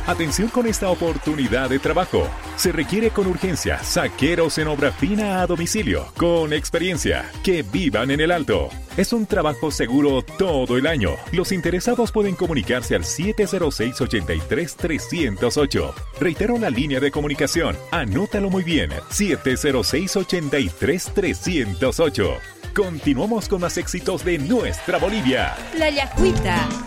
Atención con esta oportunidad de trabajo. Se requiere con urgencia zaqueros en obra fina a domicilio, con experiencia, que vivan en el Alto. Es un trabajo seguro todo el año. Los interesados pueden comunicarse al 706-83-308. Reitero la línea de comunicación. Anótalo muy bien. 706-83-308. Continuamos con más éxitos de nuestra Bolivia. La Yacuita.